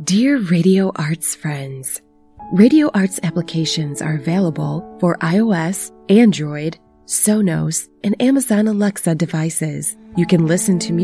Dear Radio Arts friends, Radio Arts applications are available for iOS, Android, Sonos, and Amazon Alexa devices. You can listen to